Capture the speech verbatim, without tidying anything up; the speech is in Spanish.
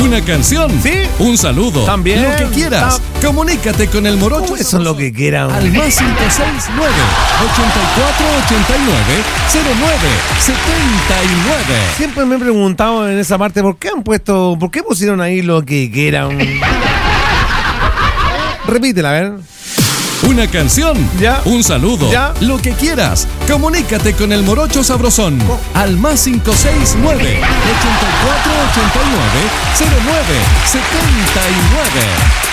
¿Una canción? Sí. ¿Un saludo? También. Lo que quieras. Ta- Comunícate con el Morocho. Eso es lo que quieran. Al más cinco seis nueve, ochenta y cuatro, ochenta y nueve, cero nueve, setenta y nueve. Siempre me he preguntado en esa parte, ¿por qué han puesto, por qué pusieron ahí lo que quieran? Repítela, a ver. ¿Una canción? Ya. ¿Un saludo? Ya. Lo que quieras. Comunícate con el Morocho Sabrosón. Oh. Al más cinco seis nueve, ochenta y cuatro, ochenta y nueve, cero nueve, setenta y nueve.